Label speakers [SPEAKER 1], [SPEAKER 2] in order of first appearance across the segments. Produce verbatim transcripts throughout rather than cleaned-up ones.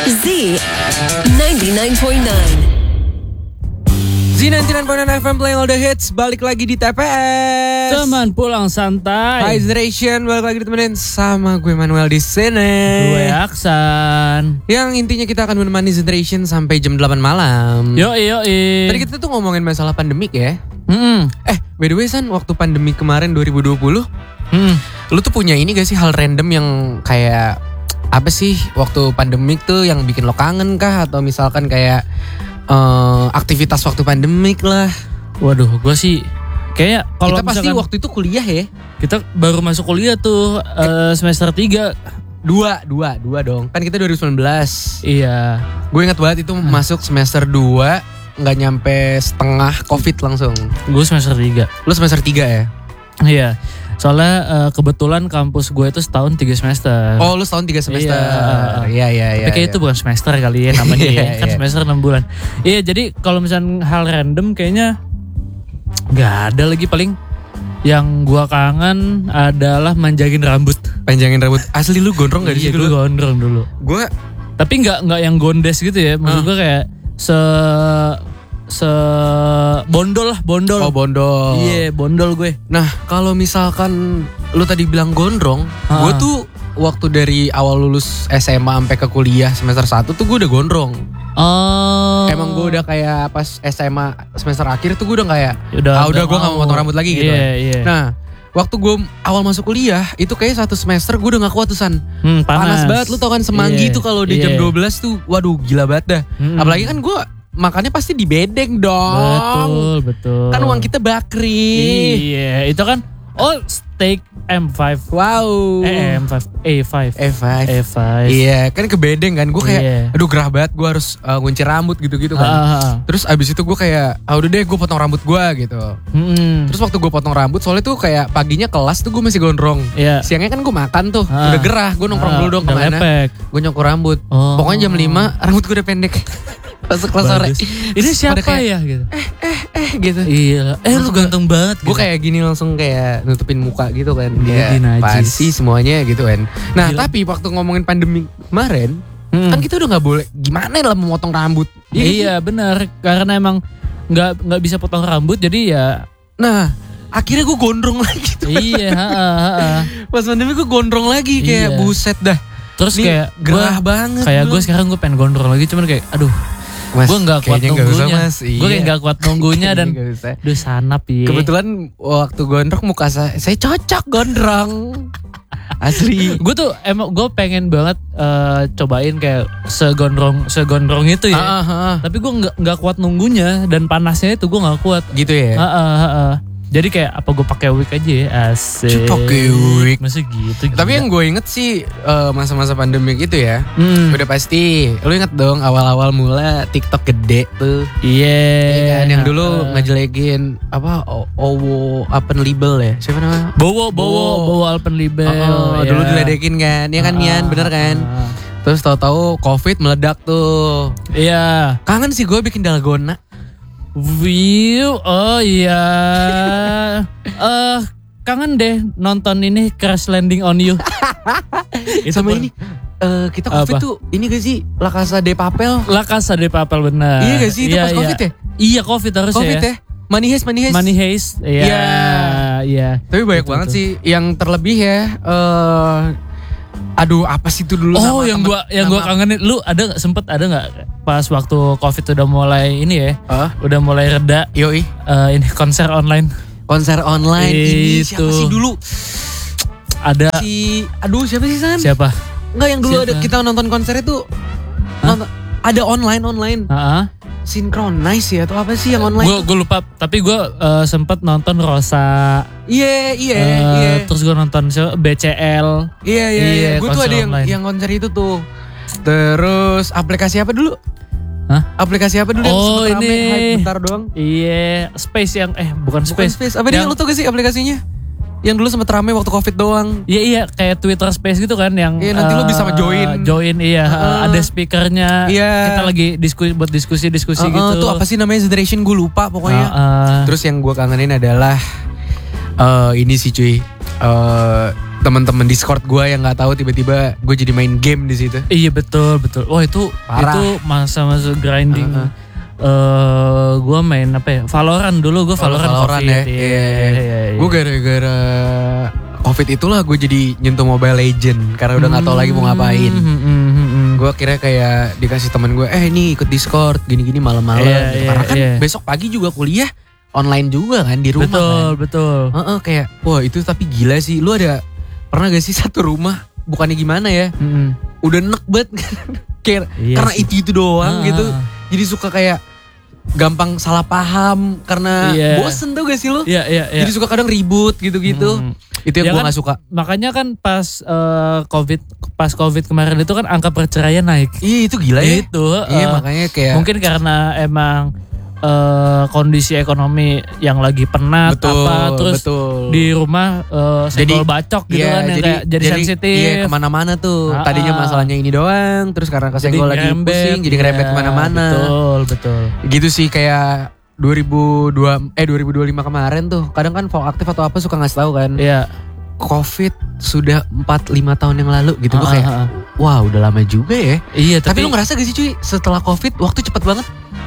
[SPEAKER 1] Z ninety-nine point nine.
[SPEAKER 2] Z sembilan puluh sembilan koma sembilan F M playing all the hits. Balik lagi di T P S.
[SPEAKER 3] Teman pulang santai.
[SPEAKER 2] Hi Generation, balik lagi ditemenin sama gue Manuel di sini.
[SPEAKER 3] Gue Aksan.
[SPEAKER 2] Yang intinya kita akan menemani Generation sampai jam delapan malam.
[SPEAKER 3] Yo yo.
[SPEAKER 2] Tadi kita tuh ngomongin masalah pandemik ya.
[SPEAKER 3] Hmm.
[SPEAKER 2] Eh, by the way San, waktu pandemi kemarin dua ribu dua puluh,
[SPEAKER 3] Hmm.
[SPEAKER 2] lu tuh punya ini gak sih hal random yang kayak apa sih waktu pandemik tuh yang bikin lo kangen kah? Atau misalkan kayak uh, aktivitas waktu pandemik lah.
[SPEAKER 3] Waduh, gue sih kayak kalau
[SPEAKER 2] kita pasti
[SPEAKER 3] misalkan
[SPEAKER 2] waktu itu kuliah ya.
[SPEAKER 3] kita baru masuk kuliah tuh uh, semester tiga.
[SPEAKER 2] Dua, dua, dua dong. Kan kita dua ribu sembilan belas.
[SPEAKER 3] Iya.
[SPEAKER 2] Gue ingat banget itu hmm. masuk semester dua, nggak nyampe setengah covid langsung.
[SPEAKER 3] Gue semester tiga.
[SPEAKER 2] Lu semester tiga ya?
[SPEAKER 3] Iya. Soalnya uh, kebetulan kampus gue itu setahun tiga semester.
[SPEAKER 2] Oh, lu setahun tiga semester. Iya, iya, iya.
[SPEAKER 3] Tapi kayak
[SPEAKER 2] ya.
[SPEAKER 3] itu bukan semester kali ya namanya ya. Kan
[SPEAKER 2] iya.
[SPEAKER 3] semester enam bulan. Iya, jadi kalau misalnya hal random kayaknya nggak ada lagi. Paling yang gue kangen adalah manjangin rambut.
[SPEAKER 2] Panjangin rambut. Asli lu gondrong gak di
[SPEAKER 3] Iya,
[SPEAKER 2] situ
[SPEAKER 3] gue
[SPEAKER 2] dulu?
[SPEAKER 3] gondrong dulu.
[SPEAKER 2] Gue
[SPEAKER 3] Tapi nggak nggak yang gondes gitu ya. Maksud gue kayak se se bondol lah, bondol.
[SPEAKER 2] Oh, bondol.
[SPEAKER 3] Iya, bondol gue.
[SPEAKER 2] Nah, kalau misalkan lu tadi bilang gondrong,
[SPEAKER 3] Ha.
[SPEAKER 2] gue tuh waktu dari awal lulus S M A sampai ke kuliah semester satu tuh gue udah gondrong.
[SPEAKER 3] Oh.
[SPEAKER 2] Emang gue udah kayak pas S M A semester akhir tuh gue udah kayak
[SPEAKER 3] Udah,
[SPEAKER 2] ah udah
[SPEAKER 3] udah
[SPEAKER 2] gue gak mau
[SPEAKER 3] mau.
[SPEAKER 2] potong rambut lagi gitu.
[SPEAKER 3] Iya, iya.
[SPEAKER 2] Nah, waktu gue awal masuk kuliah itu kayak satu semester gue udah gak kuat tuh San.
[SPEAKER 3] Hmm, panas.
[SPEAKER 2] Panas banget, lu tau kan Semanggi
[SPEAKER 3] Iya,
[SPEAKER 2] tuh kalau udah jam
[SPEAKER 3] iya.
[SPEAKER 2] dua belas tuh waduh gila banget dah.
[SPEAKER 3] Hmm.
[SPEAKER 2] Apalagi kan gue makannya pasti di bedeng dong.
[SPEAKER 3] Betul, betul.
[SPEAKER 2] Kan uang kita bakri.
[SPEAKER 3] Iya, itu kan oh steak M lima.
[SPEAKER 2] Wow.
[SPEAKER 3] Eh, M lima, A lima.
[SPEAKER 2] E lima.
[SPEAKER 3] A lima.
[SPEAKER 2] Iya, kan ke bedeng kan. Gue kayak
[SPEAKER 3] Iya.
[SPEAKER 2] aduh gerah banget gue harus uh, ngunci rambut gitu-gitu kan.
[SPEAKER 3] Ah, ah, ah.
[SPEAKER 2] Terus abis itu gue kayak ah udah deh gue potong rambut gue gitu.
[SPEAKER 3] Hmm.
[SPEAKER 2] Terus waktu gue potong rambut soalnya tuh kayak paginya kelas tuh gue masih gondrong.
[SPEAKER 3] Iya.
[SPEAKER 2] Siangnya kan gue makan tuh,
[SPEAKER 3] Ah.
[SPEAKER 2] udah gerah, gue nongkrong
[SPEAKER 3] Ah,
[SPEAKER 2] dulu dong
[SPEAKER 3] udah
[SPEAKER 2] kemana.
[SPEAKER 3] lepek.
[SPEAKER 2] Gue nyukur rambut.
[SPEAKER 3] Oh.
[SPEAKER 2] Pokoknya jam lima rambut gue udah pendek. Masuk kelas sore.
[SPEAKER 3] Bagus. Ini siapa
[SPEAKER 2] Pada kayak,
[SPEAKER 3] ya gitu?
[SPEAKER 2] Eh gitu.
[SPEAKER 3] Iya. Eh lu ganteng banget.
[SPEAKER 2] Gue
[SPEAKER 3] gitu.
[SPEAKER 2] kayak gini langsung kayak nutupin muka gitu kan.
[SPEAKER 3] Jadi
[SPEAKER 2] Ya,
[SPEAKER 3] najis.
[SPEAKER 2] apaan sih semuanya gitu kan. Nah
[SPEAKER 3] Gila.
[SPEAKER 2] tapi waktu ngomongin pandemi kemarin,
[SPEAKER 3] Hmm.
[SPEAKER 2] kan kita udah gak boleh gimana lah memotong rambut. Iya gak sih?
[SPEAKER 3] Iya benar, karena emang nggak nggak bisa potong rambut jadi ya.
[SPEAKER 2] Nah akhirnya gue gondrong lagi tuh.
[SPEAKER 3] Iya. ha, ha, ha.
[SPEAKER 2] Pas pandemi gue gondrong lagi kayak
[SPEAKER 3] Iya.
[SPEAKER 2] buset dah.
[SPEAKER 3] Terus
[SPEAKER 2] Ini
[SPEAKER 3] kayak
[SPEAKER 2] gerah
[SPEAKER 3] gua-
[SPEAKER 2] banget.
[SPEAKER 3] Kayak
[SPEAKER 2] dulu.
[SPEAKER 3] gue sekarang gue pengen gondrong lagi, cuman kayak aduh.
[SPEAKER 2] Mas,
[SPEAKER 3] Gue nggak kuat
[SPEAKER 2] kayaknya nggak usah,
[SPEAKER 3] nunggunya.
[SPEAKER 2] Mas. Iya.
[SPEAKER 3] Gue kayak nggak kuat nunggunya dan
[SPEAKER 2] Nggak usah.
[SPEAKER 3] duh sanap ya.
[SPEAKER 2] Kebetulan waktu gondrong muka saya, saya cocok gondrong. Asli.
[SPEAKER 3] Gue tuh emang gue pengen banget eh, cobain kayak segondrong segondrong itu ya.
[SPEAKER 2] Ah, ah, ah.
[SPEAKER 3] Tapi gue nggak nggak kuat nunggunya dan panasnya itu gue nggak kuat.
[SPEAKER 2] Gitu ya.
[SPEAKER 3] Ah, ah, ah, ah. Jadi kayak apa gue pakai wig aja ya? Asik.
[SPEAKER 2] Pakai wig.
[SPEAKER 3] Masa gitu.
[SPEAKER 2] Tapi
[SPEAKER 3] gila.
[SPEAKER 2] yang gue inget sih eh, masa-masa pandemik itu ya.
[SPEAKER 3] Hmm.
[SPEAKER 2] Udah pasti. Lu inget dong awal-awal mula TikTok gede tuh.
[SPEAKER 3] Iya.
[SPEAKER 2] Iya kan, yang dulu
[SPEAKER 3] Ah.
[SPEAKER 2] ngejelekin apa O- Owo Open Label ya. Siapa namanya?
[SPEAKER 3] Bowo, Bowo,
[SPEAKER 2] Bowo.
[SPEAKER 3] Bowo Alpenlibel.
[SPEAKER 2] Oh,
[SPEAKER 3] ya.
[SPEAKER 2] dulu diledekin kan. Iya kan
[SPEAKER 3] Ah,
[SPEAKER 2] Mian, bener kan?
[SPEAKER 3] ah.
[SPEAKER 2] Terus tahu-tahu Covid meledak tuh.
[SPEAKER 3] Iya.
[SPEAKER 2] Kangen sih gue bikin dalgona.
[SPEAKER 3] View, oh iya. Eh, kangen deh nonton ini Crash Landing on You. Itu
[SPEAKER 2] Sama
[SPEAKER 3] pun-
[SPEAKER 2] ini eh, kita Covid
[SPEAKER 3] Apa?
[SPEAKER 2] tuh ini gak sih La Casa de Papel?
[SPEAKER 3] La Casa de Papel benar.
[SPEAKER 2] Iya gak sih? Itu pas
[SPEAKER 3] iya.
[SPEAKER 2] Covid ya?
[SPEAKER 3] Iya Covid harus
[SPEAKER 2] Covid ya? Money Heist, Money Heist.
[SPEAKER 3] Money Heist. Iya.
[SPEAKER 2] Iya.
[SPEAKER 3] Iya.
[SPEAKER 2] Tapi banyak
[SPEAKER 3] Betul,
[SPEAKER 2] banget
[SPEAKER 3] betul.
[SPEAKER 2] sih yang terlebih ya. eh aduh apa sih itu dulu
[SPEAKER 3] Oh
[SPEAKER 2] nama
[SPEAKER 3] yang
[SPEAKER 2] temen-
[SPEAKER 3] gua yang gua
[SPEAKER 2] nama-
[SPEAKER 3] kangenin, lu ada nggak sempet ada nggak pas waktu Covid udah mulai ini ya,
[SPEAKER 2] Ah,
[SPEAKER 3] udah mulai reda
[SPEAKER 2] yoi.
[SPEAKER 3] eh, ini konser online
[SPEAKER 2] Konser online ini
[SPEAKER 3] Itu.
[SPEAKER 2] siapa sih dulu?
[SPEAKER 3] ada
[SPEAKER 2] Si aduh siapa sih San?
[SPEAKER 3] siapa?
[SPEAKER 2] Enggak yang dulu
[SPEAKER 3] Siapa?
[SPEAKER 2] ada kita nonton konser itu nonton, ada online online
[SPEAKER 3] Heeh.
[SPEAKER 2] Synchronize ya atau apa sih yang online?
[SPEAKER 3] Gue gue lupa tapi gue eh, sempet nonton Rosa.
[SPEAKER 2] Iya iya
[SPEAKER 3] eh,
[SPEAKER 2] iya.
[SPEAKER 3] Terus gue nonton siapa? B C L.
[SPEAKER 2] Iya iya,
[SPEAKER 3] Iya,
[SPEAKER 2] iya. Gue tuh
[SPEAKER 3] konser
[SPEAKER 2] ada yang
[SPEAKER 3] online.
[SPEAKER 2] yang konser itu tuh. Terus aplikasi apa dulu?
[SPEAKER 3] Hah?
[SPEAKER 2] Aplikasi apa dulu yang
[SPEAKER 3] Oh,
[SPEAKER 2] sempet rame,
[SPEAKER 3] ini.
[SPEAKER 2] hype bentar doang?
[SPEAKER 3] Iya, Space yang eh bukan
[SPEAKER 2] Bukan
[SPEAKER 3] Space.
[SPEAKER 2] Space. Apa dia
[SPEAKER 3] Yang-
[SPEAKER 2] lu tau gak sih aplikasinya? Yang dulu sempet rame waktu Covid doang.
[SPEAKER 3] Iya iya kayak Twitter Space gitu kan yang
[SPEAKER 2] Iya, nanti lu
[SPEAKER 3] eh,
[SPEAKER 2] bisa join.
[SPEAKER 3] Join iya,
[SPEAKER 2] Heeh.
[SPEAKER 3] eh, ada speakernya.
[SPEAKER 2] Iya.
[SPEAKER 3] Kita lagi diskusi buat diskusi-diskusi
[SPEAKER 2] Heeh,
[SPEAKER 3] gitu.
[SPEAKER 2] Tuh apa sih namanya Generation gue lupa pokoknya.
[SPEAKER 3] Heeh.
[SPEAKER 2] Terus yang gue kangenin adalah eh ini sih cuy. uh, teman-teman Discord gue yang nggak tahu tiba-tiba gue jadi main game di situ.
[SPEAKER 3] Iya betul betul. Wah itu
[SPEAKER 2] Parah.
[SPEAKER 3] itu masa-masa grinding.
[SPEAKER 2] Uh-huh.
[SPEAKER 3] Eh, gue main apa ya? Valorant dulu, gue Valorant,
[SPEAKER 2] Valorant
[SPEAKER 3] COVID.
[SPEAKER 2] ya.
[SPEAKER 3] Iya,
[SPEAKER 2] Iya.
[SPEAKER 3] iya, iya, iya.
[SPEAKER 2] Gue gara-gara COVID itulah gue jadi nyentuh Mobile Legend karena udah nggak tahu lagi mau ngapain.
[SPEAKER 3] Hmm, hmm, hmm, hmm.
[SPEAKER 2] Gue kira kayak dikasih temen gue, eh ini ikut Discord gini-gini malam-malam.
[SPEAKER 3] Iya,
[SPEAKER 2] gitu.
[SPEAKER 3] iya,
[SPEAKER 2] Karena kan
[SPEAKER 3] iya.
[SPEAKER 2] besok pagi juga kuliah online juga kan di rumah
[SPEAKER 3] Betul
[SPEAKER 2] kan.
[SPEAKER 3] betul.
[SPEAKER 2] Heeh, kayak wah itu tapi gila sih. Lu ada pernah gak sih satu rumah bukannya gimana ya?
[SPEAKER 3] Hmm.
[SPEAKER 2] Udah enek banget kayak
[SPEAKER 3] Iya
[SPEAKER 2] karena
[SPEAKER 3] sih.
[SPEAKER 2] itu-itu doang
[SPEAKER 3] Ah.
[SPEAKER 2] gitu. Jadi suka kayak gampang salah paham karena
[SPEAKER 3] Iya.
[SPEAKER 2] bosen tuh gak sih lu?
[SPEAKER 3] Iya iya iya.
[SPEAKER 2] Jadi suka kadang ribut gitu-gitu.
[SPEAKER 3] Hmm.
[SPEAKER 2] Itu yang
[SPEAKER 3] Ya
[SPEAKER 2] gue
[SPEAKER 3] kan,
[SPEAKER 2] gak suka.
[SPEAKER 3] Makanya kan pas eh, COVID pas COVID kemarin itu kan angka perceraian naik.
[SPEAKER 2] Iya itu gila ya.
[SPEAKER 3] Itu
[SPEAKER 2] Iya
[SPEAKER 3] eh,
[SPEAKER 2] makanya kayak
[SPEAKER 3] mungkin karena emang eh, kondisi ekonomi yang lagi penat
[SPEAKER 2] betul,
[SPEAKER 3] apa terus
[SPEAKER 2] betul.
[SPEAKER 3] di rumah eh, senggol bacok gitu
[SPEAKER 2] iya,
[SPEAKER 3] kan yang kayak jadi, sensitif.
[SPEAKER 2] Iya kemana-mana tuh.
[SPEAKER 3] Ah,
[SPEAKER 2] Tadinya
[SPEAKER 3] ah.
[SPEAKER 2] masalahnya ini doang. Terus karena
[SPEAKER 3] Jadi
[SPEAKER 2] kesenggol lagi
[SPEAKER 3] ngerembet,
[SPEAKER 2] pusing. Jadi ngerembet
[SPEAKER 3] iya,
[SPEAKER 2] kemana-mana.
[SPEAKER 3] Betul betul.
[SPEAKER 2] Gitu sih kayak dua ribu dua eh dua ribu dua puluh lima kemarin tuh. Kadang kan Vogue aktif atau apa suka ngasih tahu kan.
[SPEAKER 3] Iya.
[SPEAKER 2] Covid sudah empat lima tahun yang lalu gitu. Gue
[SPEAKER 3] Ah,
[SPEAKER 2] kayak
[SPEAKER 3] ah, ah.
[SPEAKER 2] wah udah lama juga ya.
[SPEAKER 3] Iya
[SPEAKER 2] Tapi,
[SPEAKER 3] tapi,
[SPEAKER 2] lu ngerasa gak sih cuy setelah Covid waktu cepet banget.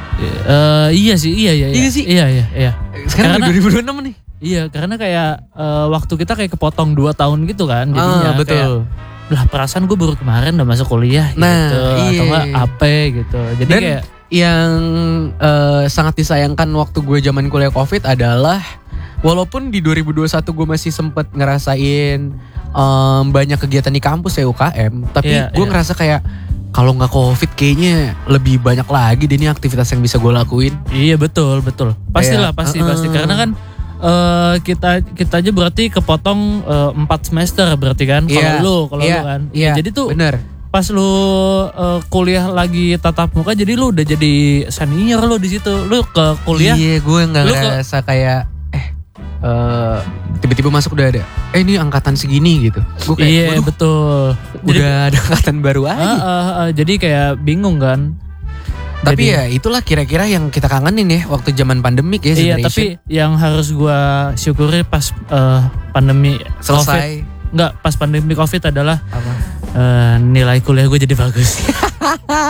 [SPEAKER 3] eh, iya sih iya iya
[SPEAKER 2] Iya
[SPEAKER 3] iya
[SPEAKER 2] sih?
[SPEAKER 3] iya iya. iya.
[SPEAKER 2] Sekarang
[SPEAKER 3] Karena-
[SPEAKER 2] dua ribu dua puluh enam nih.
[SPEAKER 3] Iya karena kayak eh, waktu kita kayak kepotong dua tahun gitu kan jadinya
[SPEAKER 2] Ah, betul.
[SPEAKER 3] kayak lah perasaan gue baru kemarin udah masuk kuliah
[SPEAKER 2] Nah,
[SPEAKER 3] gitu
[SPEAKER 2] iya.
[SPEAKER 3] atau enggak apa gitu. Jadi
[SPEAKER 2] Dan
[SPEAKER 3] kayak
[SPEAKER 2] yang eh, sangat disayangkan waktu gue zaman kuliah Covid adalah walaupun di dua ribu dua puluh satu gue masih sempet ngerasain em, banyak kegiatan di kampus ya U K M, tapi
[SPEAKER 3] Iya,
[SPEAKER 2] gue
[SPEAKER 3] iya.
[SPEAKER 2] ngerasa kayak kalau nggak Covid kayaknya lebih banyak lagi deh nih aktivitas yang bisa gue lakuin.
[SPEAKER 3] iya betul betul. Pastilah
[SPEAKER 2] Kayak,
[SPEAKER 3] pasti
[SPEAKER 2] uh-uh.
[SPEAKER 3] pasti karena kan eh, kita kita aja berarti kepotong eh, empat semester berarti kan kalau
[SPEAKER 2] Iya,
[SPEAKER 3] lu kalau
[SPEAKER 2] iya,
[SPEAKER 3] lu kan.
[SPEAKER 2] iya,
[SPEAKER 3] Ya, jadi tuh
[SPEAKER 2] bener.
[SPEAKER 3] pas lu eh, kuliah lagi tatap muka jadi lu udah jadi senior lu di situ. Lu ke kuliah
[SPEAKER 2] Iya, gue nggak
[SPEAKER 3] Lu ke-
[SPEAKER 2] ngerasa kayak eh eh, tiba-tiba masuk udah ada. Eh ini angkatan segini gitu. Gue kayak
[SPEAKER 3] iya
[SPEAKER 2] waduh,
[SPEAKER 3] betul. Jadi
[SPEAKER 2] udah ada angkatan baru aja.
[SPEAKER 3] Ah, ah, ah, jadi kayak bingung kan.
[SPEAKER 2] Tapi
[SPEAKER 3] Jadi-
[SPEAKER 2] ya itulah kira-kira yang kita kangenin ya waktu zaman pandemik ya.
[SPEAKER 3] Iya,
[SPEAKER 2] Generation.
[SPEAKER 3] tapi yang harus gua syukuri pas eh, pandemi COVID,
[SPEAKER 2] selesai.
[SPEAKER 3] enggak pas pandemi COVID adalah
[SPEAKER 2] Apa?
[SPEAKER 3] eh, nilai kuliah gue jadi bagus.